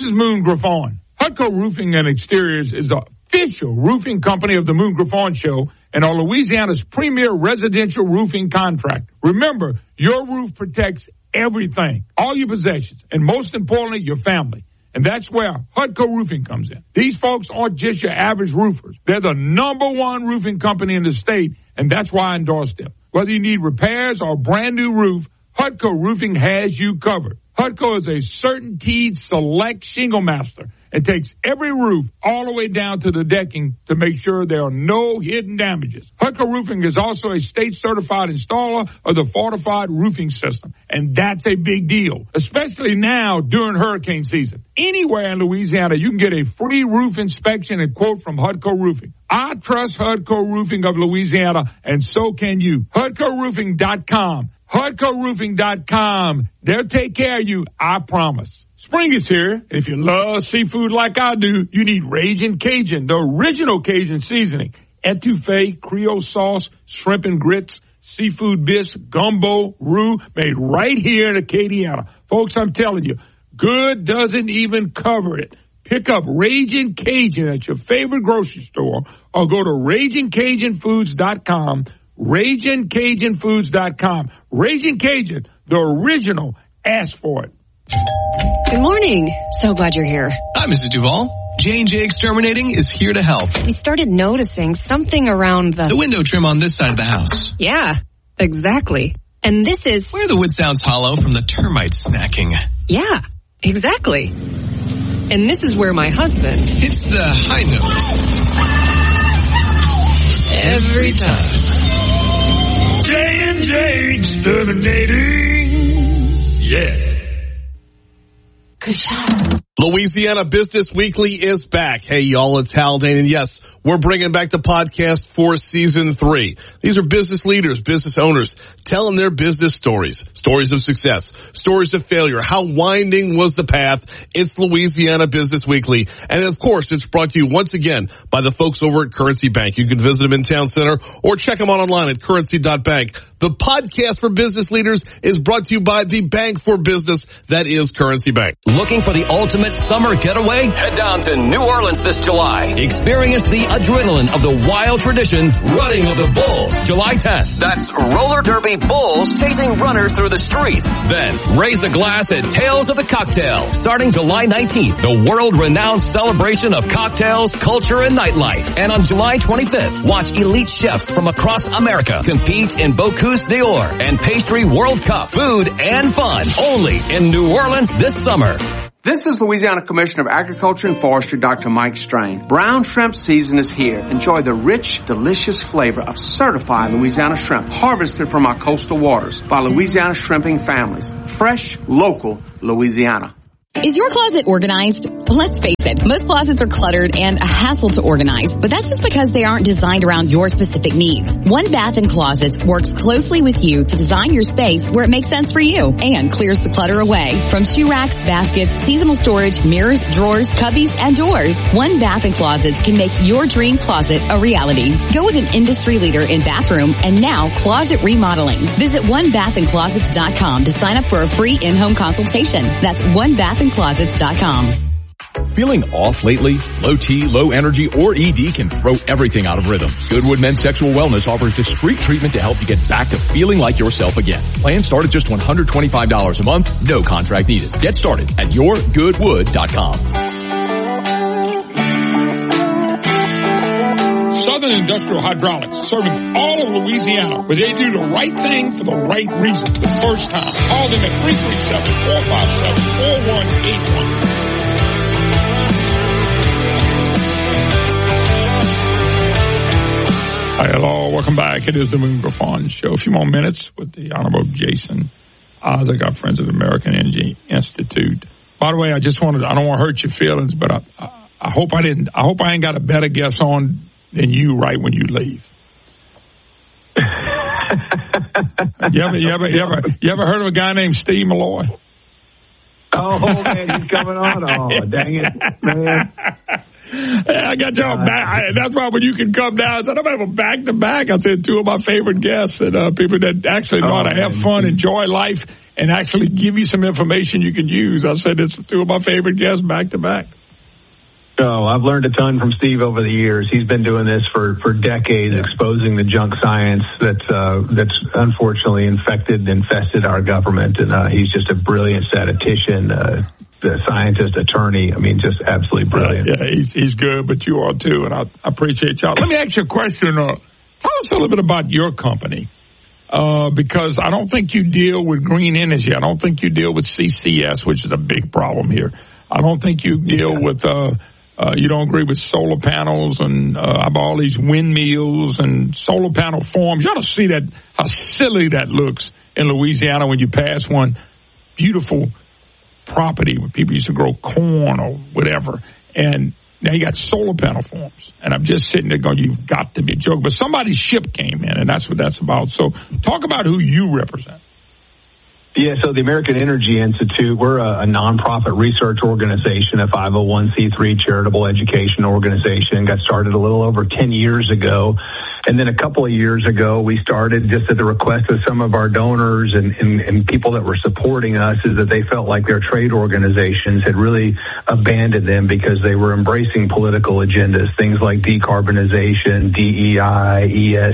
is Moon Griffon. Hutco Roofing and Exteriors is the official roofing company of the Moon Griffon Show and are Louisiana's premier residential roofing contractor. Remember, your roof protects everything, all your possessions, and most importantly, your family. And that's where Hutco Roofing comes in. These folks aren't just your average roofers. They're the number one roofing company in the state, and that's why I endorse them. Whether you need repairs or a brand new roof, Hutco Roofing has you covered. Hutco is a CertainTeed Select Shingle Master and takes every roof all the way down to the decking to make sure there are no hidden damages. Hutco Roofing is also a state-certified installer of the Fortified Roofing System, and that's a big deal, especially now during hurricane season. Anywhere in Louisiana, you can get a free roof inspection and quote from Hutco Roofing. I trust Hutco Roofing of Louisiana, and so can you. HutcoRoofing.com. HutcoRoofing.com. They'll take care of you, I promise. Spring is here, and if you love seafood like I do, you need Ragin' Cajun, the original Cajun seasoning. Etouffee, Creole sauce, shrimp and grits, seafood bisque, gumbo, roux, made right here in Acadiana. Folks, I'm telling you, good doesn't even cover it. Pick up Ragin' Cajun at your favorite grocery store or go to RaginCajunFoods.com, RaginCajunFoods.com. Ragin' Cajun, the original. Ask for it. Good morning. So glad you're here. Hi, Mrs. Duvall. J&J Exterminating is here to help. We started noticing something around the window trim on this side of the house. Yeah, exactly. And this is where the wood sounds hollow from the termites snacking. Yeah, exactly. And this is where my husband hits the high notes. Every time. J&J Exterminating. Yeah. Louisiana Business Weekly is back. Hey, y'all, it's Haldane. And yes, we're bringing back the podcast for season 3. These are business leaders, business owners, telling their business stories, stories of success, stories of failure. How winding was the path? It's Louisiana Business Weekly. And of course, it's brought to you once again by the folks over at Currency Bank. You can visit them in Town Center or check them out online at currency.bank. The podcast for business leaders is brought to you by the bank for business that is Currency Bank. Looking for the ultimate summer getaway? Head down to New Orleans this July. Experience the adrenaline of the wild tradition, running of the bulls. July 10th. That's roller derby bulls chasing runners through the streets. Then raise a glass at Tales of the Cocktail. Starting July 19th, the world-renowned celebration of cocktails, culture, and nightlife. And on July 25th, watch elite chefs from across America compete in Bocuse d'Or and Pastry World Cup. Food and fun. Only in New Orleans this summer. This is Louisiana Commissioner of Agriculture and Forestry, Dr. Mike Strain. Brown shrimp season is here. Enjoy the rich, delicious flavor of certified Louisiana shrimp harvested from our coastal waters by Louisiana shrimping families. Fresh, local, Louisiana. Is your closet organized? Let's face it, most closets are cluttered and a hassle to organize, but that's just because they aren't designed around your specific needs. One Bath & Closets works closely with you to design your space where it makes sense for you and clears the clutter away. From shoe racks, baskets, seasonal storage, mirrors, drawers, cubbies, and doors, One Bath & Closets can make your dream closet a reality. Go with an industry leader in bathroom and now closet remodeling. Visit OneBathAndClosets.com to sign up for a free in-home consultation. That's OneBathAndClosets.com. Feeling off lately? Low T, low energy, or ED can throw everything out of rhythm. Goodwood Men's Sexual Wellness offers discreet treatment to help you get back to feeling like yourself again. Plans start at just $125 a month, no contract needed. Get started at yourgoodwood.com. Southern Industrial Hydraulics, serving all of Louisiana, where they do the right thing for the right reason the first time. Call them at 337-457-4181. Hi, hello, welcome back. It is the Moon Griffon Show. A few more minutes with the Honorable Jason Isaac, our friends at the American Energy Institute. By the way, I don't want to hurt your feelings, but I hope I ain't got a better guest on than you right when you leave. You ever heard of a guy named Steve Malloy? Oh, man, he's coming on. Oh, dang it, man. I got y'all back. That's why when you can come down, I said, I'm going to have a back-to-back. I said, two of my favorite guests and people that actually know how to have fun, enjoy life, and actually give you some information you can use. I said, it's two of my favorite guests back-to-back. Oh, I've learned a ton from Steve over the years. He's been doing this for decades, exposing the junk science that's unfortunately infested our government. And he's just a brilliant statistician, the scientist, attorney. I mean, just absolutely brilliant. Yeah, he's good, but you are too, and I appreciate y'all. Let me ask you a question. Tell us a little bit about your company, because I don't think you deal with green energy. I don't think you deal with CCS, which is a big problem here. I don't think you deal with you don't agree with solar panels and all these windmills and solar panel farms. You ought to see that, how silly that looks in Louisiana when you pass one beautiful property where people used to grow corn or whatever. And now you got solar panel farms. And I'm just sitting there going, you've got to be joking. But somebody's ship came in, and that's what that's about. So talk about who you represent. Yeah, so the American Energy Institute, we're a nonprofit research organization, a 501c3 charitable education organization, got started a little over 10 years ago. And then a couple of years ago, we started just at the request of some of our donors and people that were supporting us, is that they felt like their trade organizations had really abandoned them because they were embracing political agendas, things like decarbonization, DEI,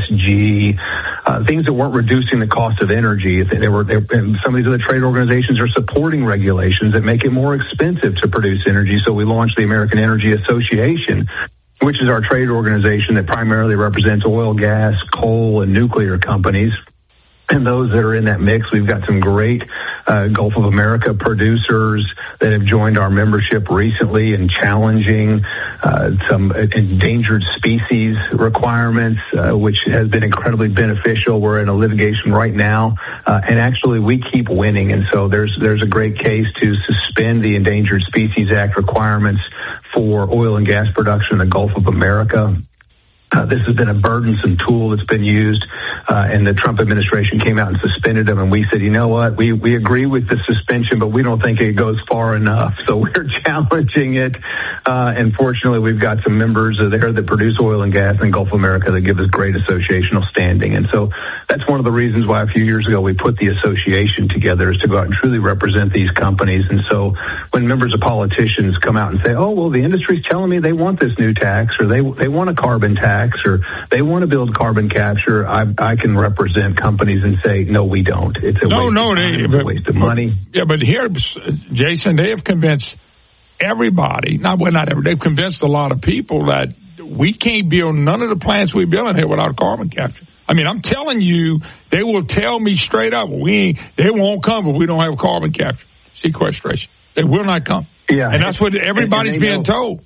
ESG, things that weren't reducing the cost of energy. And some of these other trade organizations are supporting regulations that make it more expensive to produce energy. So we launched the American Energy Association, which is our trade organization that primarily represents oil, gas, coal, and nuclear companies. And those that are in that mix, we've got some great Gulf of America producers that have joined our membership recently and challenging some endangered species requirements, which has been incredibly beneficial. We're in a litigation right now, and actually we keep winning. And so there's a great case to suspend the Endangered Species Act requirements for oil and gas production in the Gulf of America. This has been a burdensome tool that's been used, and the Trump administration came out and suspended them. And we said, you know what, we agree with the suspension, but we don't think it goes far enough. So we're challenging it. And fortunately, we've got some members there that produce oil and gas in Gulf of America that give us great associational standing. And so that's one of the reasons why a few years ago we put the association together, is to go out and truly represent these companies. And so when members of politicians come out and say, oh, well, the industry's telling me they want this new tax, or they want a carbon tax, or they want to build carbon capture, I can represent companies and say, no, we don't. It's a waste of money. Yeah, but here, Jason, they have convinced everybody, not everybody, they've convinced a lot of people that we can't build none of the plants we're building here without carbon capture. I mean, I'm telling you, they will tell me straight up, they won't come if we don't have carbon capture, sequestration. They will not come. Yeah. And that's what everybody's being told.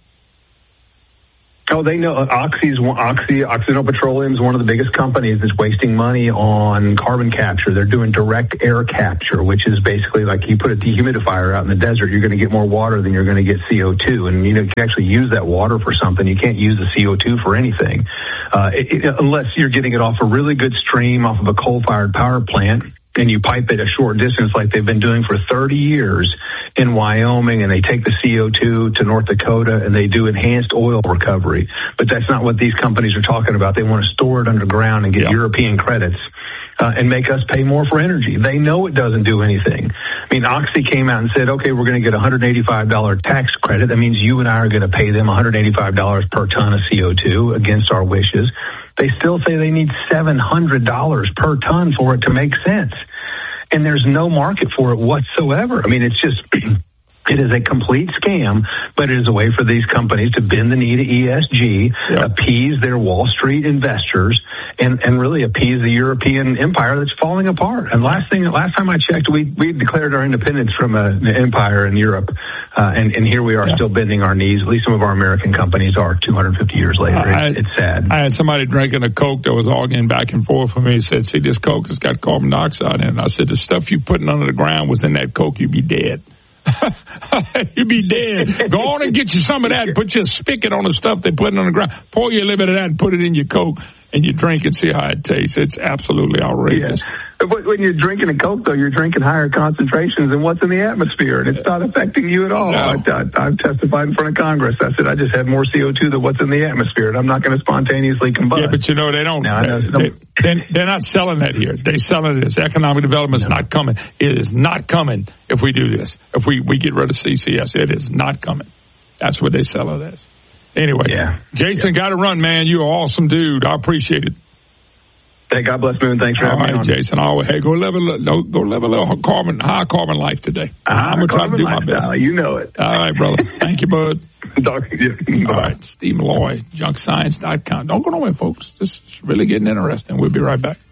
Oh, they know. Occidental Petroleum is one of the biggest companies that's wasting money on carbon capture. They're doing direct air capture, which is basically like you put a dehumidifier out in the desert, you're going to get more water than you're going to get CO2. And, you can actually use that water for something. You can't use the CO2 for anything, unless you're getting it off a really good stream off of a coal-fired power plant, and you pipe it a short distance like they've been doing for 30 years in Wyoming, and they take the CO2 to North Dakota and they do enhanced oil recovery. But that's not what these companies are talking about. They want to store it underground and get European credits and make us pay more for energy. They know it doesn't do anything. I mean, Oxy came out and said, okay, we're going to get a $185 tax credit. That means you and I are going to pay them $185 per ton of CO2 against our wishes. They still say they need $700 per ton for it to make sense. And there's no market for it whatsoever. I mean, it's just, it is a complete scam, but it is a way for these companies to bend the knee to ESG, appease their Wall Street investors, and really appease the European empire that's falling apart. And last time I checked, we declared our independence from an empire in Europe, and here we are still bending our knees. At least some of our American companies are 250 years later. It's sad. I had somebody drinking a Coke that was arguing back and forth for me. He said, see, this Coke has got carbon dioxide in it. I said, the stuff you putting under the ground was in that Coke, you'd be dead. You'd be dead. Go on and get you some of that. Put your spigot on the stuff they put on the ground. Pour you a little bit of that and put it in your Coke, and you drink and see how it tastes. It's absolutely outrageous. Yeah. When you're drinking a Coke, though, you're drinking higher concentrations than what's in the atmosphere, and it's not affecting you at all. No. I've testified in front of Congress. I said I just had more CO2 than what's in the atmosphere, and I'm not going to spontaneously combust. Yeah, but they don't. Now, They're not selling that here. They selling it as economic development is not coming. It is not coming if we do this. If we get rid of CCS, it is not coming. That's what they sell it as. Anyway, Jason, got to run, man. You're an awesome dude. I appreciate it. Hey, God bless, Moon. Thanks for having me on. Jason. Hey, go live a little high carbon life today. I'm going to try to do my best. You know it. All right, brother. Thank you, bud. Talk to you. All right, Steve Malloy, junkscience.com. Don't go nowhere, folks. This is really getting interesting. We'll be right back.